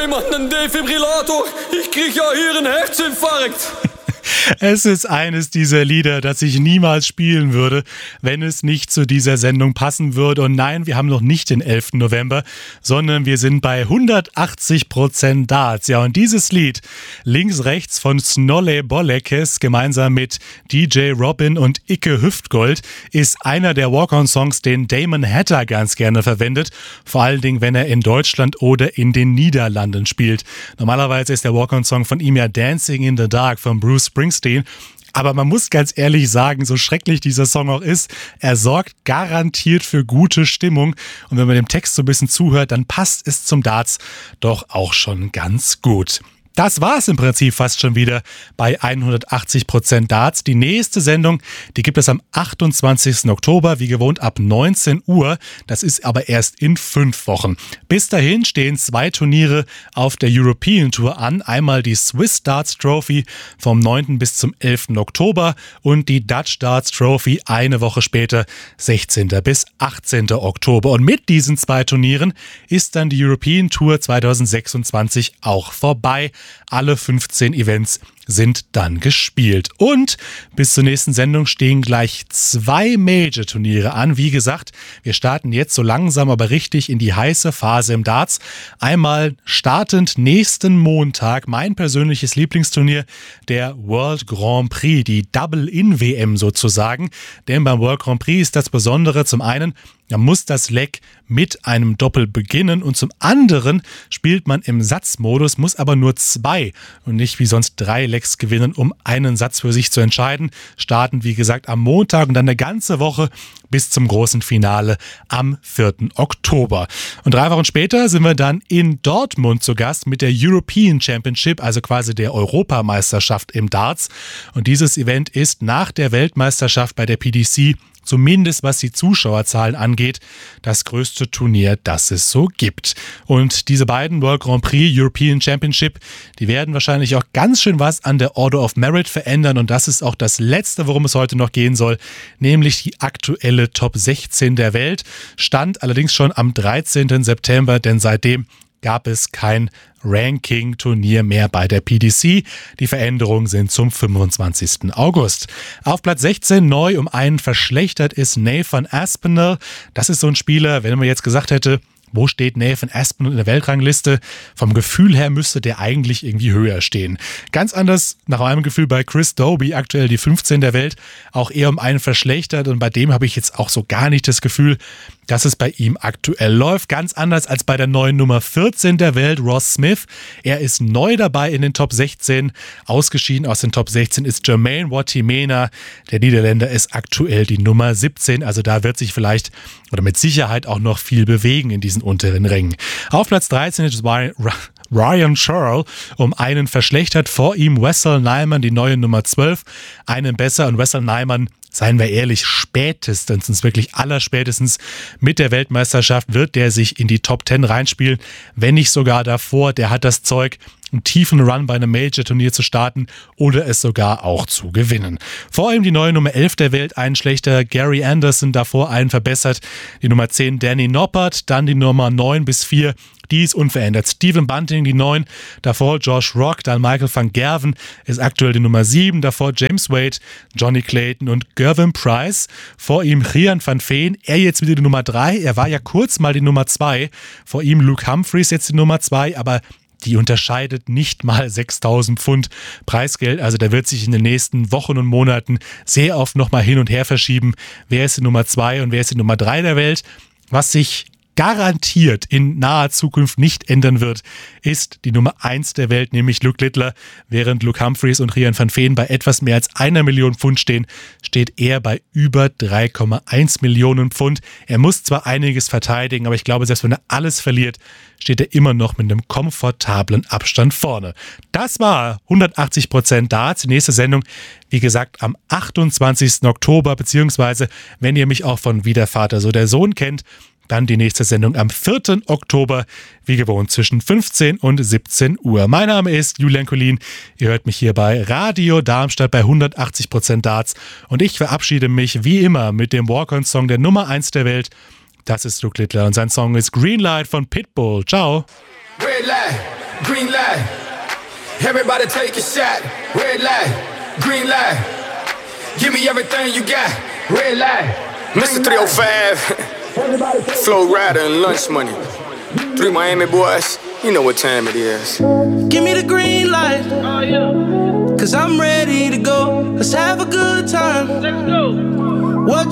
jemand einen Defibrillator? Ich krieg ja hier einen Herzinfarkt. Es ist eines dieser Lieder, das ich niemals spielen würde, wenn es nicht zu dieser Sendung passen würde. Und nein, wir haben noch nicht den 11. November, sondern wir sind bei 180% Darts. Ja, und dieses Lied, links, rechts von Snolle Bollekes, gemeinsam mit DJ Robin und Icke Hüftgold, ist einer der Walk-On-Songs, den Damon Hatter ganz gerne verwendet. Vor allen Dingen, wenn er in Deutschland oder in den Niederlanden spielt. Normalerweise ist der Walk-On-Song von ihm ja Dancing in the Dark von Bruce Springsteen. Aber man muss ganz ehrlich sagen, so schrecklich dieser Song auch ist, er sorgt garantiert für gute Stimmung. Und wenn man dem Text so ein bisschen zuhört, dann passt es zum Darts doch auch schon ganz gut. Das war es im Prinzip fast schon wieder bei 180% Darts. Die nächste Sendung, die gibt es am 28. Oktober, wie gewohnt ab 19 Uhr. Das ist aber erst in 5 Wochen. Bis dahin stehen 2 Turniere auf der European Tour an. Einmal die Swiss Darts Trophy vom 9. bis zum 11. Oktober und die Dutch Darts Trophy eine Woche später, 16. bis 18. Oktober. Und mit diesen 2 Turnieren ist dann die European Tour 2026 auch vorbei. Alle 15 Events sind dann gespielt. Und bis zur nächsten Sendung stehen gleich 2 Major-Turniere an. Wie gesagt, wir starten jetzt so langsam aber richtig in die heiße Phase im Darts. Einmal startend nächsten Montag mein persönliches Lieblingsturnier, der World Grand Prix, die Double-In-WM sozusagen. Denn beim World Grand Prix ist das Besondere zum einen, da muss das Leck mit einem Doppel beginnen und zum anderen spielt man im Satzmodus, muss aber nur 2 und nicht wie sonst 3 Lecks gewinnen, um einen Satz für sich zu entscheiden. Starten, wie gesagt, am Montag und dann eine ganze Woche bis zum großen Finale am 4. Oktober. Und 3 Wochen später sind wir dann in Dortmund zu Gast mit der European Championship, also quasi der Europameisterschaft im Darts. Und dieses Event ist nach der Weltmeisterschaft bei der PDC, zumindest was die Zuschauerzahlen angeht, das größte Turnier, das es so gibt. Und diese beiden World Grand Prix, European Championship, die werden wahrscheinlich auch ganz schön was an der Order of Merit verändern. Und das ist auch das Letzte, worum es heute noch gehen soll, nämlich die aktuelle Top 16 der Welt. Stand allerdings schon am 13. September, denn seitdem gab es kein Ranking-Turnier mehr bei der PDC. Die Veränderungen sind zum 25. August. Auf Platz 16 neu um einen verschlechtert ist Nathan Aspinall. Das ist so ein Spieler, wenn man jetzt gesagt hätte, wo steht Nathan Aspinall in der Weltrangliste? Vom Gefühl her müsste der eigentlich irgendwie höher stehen. Ganz anders nach meinem Gefühl bei Chris Dobey, aktuell die 15 der Welt, auch eher um einen verschlechtert und bei dem habe ich jetzt auch so gar nicht das Gefühl, dass es bei ihm aktuell läuft. Ganz anders als bei der neuen Nummer 14 der Welt, Ross Smith. Er ist neu dabei in den Top 16. Ausgeschieden aus den Top 16 ist Jermaine Watimena. Der Niederländer ist aktuell die Nummer 17. Also da wird sich vielleicht oder mit Sicherheit auch noch viel bewegen in diesen unteren Rängen. Auf Platz 13 ist Ryan Searle um einen verschlechtert. Vor ihm Wessel Nyman, die neue Nummer 12. Einen besser und Wessel Nyman, seien wir ehrlich, spätestens, wirklich allerspätestens mit der Weltmeisterschaft wird der sich in die Top 10 reinspielen, wenn nicht sogar davor. Der hat das Zeug, einen tiefen Run bei einem Major-Turnier zu starten oder es sogar auch zu gewinnen. Vor allem die neue Nummer 11 der Welt, ein schlechter Gary Anderson, davor einen verbessert. Die Nummer 10 Danny Noppert, dann die Nummer 9 bis 4, die ist unverändert. Stephen Bunting, die 9, davor Josh Rock, dann Michael van Gerwen ist aktuell die Nummer 7, davor James Wade, Johnny Clayton und Gervin Price. Vor ihm Rian van Veen, er jetzt wieder die Nummer 3, er war ja kurz mal die Nummer 2. Vor ihm Luke Humphries jetzt die Nummer 2, aber die unterscheidet nicht mal 6.000 Pfund Preisgeld. Also da wird sich in den nächsten Wochen und Monaten sehr oft nochmal hin und her verschieben. Wer ist die Nummer 2 und wer ist die Nummer 3 der Welt? Was sich garantiert in naher Zukunft nicht ändern wird, ist die Nummer 1 der Welt, nämlich Luke Littler. Während Luke Humphries und Rian van Veen bei etwas mehr als 1 Million Pfund stehen, steht er bei über 3,1 Millionen Pfund. Er muss zwar einiges verteidigen, aber ich glaube, selbst wenn er alles verliert, steht er immer noch mit einem komfortablen Abstand vorne. Das war 180% Darts. Die nächste Sendung, wie gesagt, am 28. Oktober, beziehungsweise, wenn ihr mich auch von Wie der Vater, so der Sohn kennt, dann die nächste Sendung am 4. Oktober, wie gewohnt zwischen 15 und 17 Uhr. Mein Name ist Julian Collin. Ihr hört mich hier bei Radio Darmstadt bei 180% Darts. Und ich verabschiede mich wie immer mit dem Walk-On-Song der Nummer 1 der Welt. Das ist Luke Littler und sein Song ist Green Light von Pitbull. Ciao. Red light. green light. Everybody take a shot. Red light, green light. Give me everything you got. Red light. Mr. 305, Flow Rider and Lunch Money. 3 Miami boys, you know what time it is. Give me the green light. Cause I'm ready to go. Let's have a good time. Let's go.